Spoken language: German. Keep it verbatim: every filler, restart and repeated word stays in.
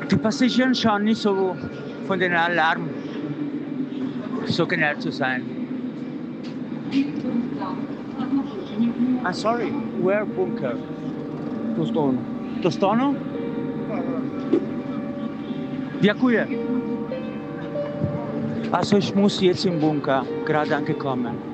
Die Passagiere schauen nicht so von den Alarm so genervt zu sein. Ah, sorry, where bunker? Tostone. Tostono? Dziękuję. Also ich muss jetzt im Bunker, gerade angekommen.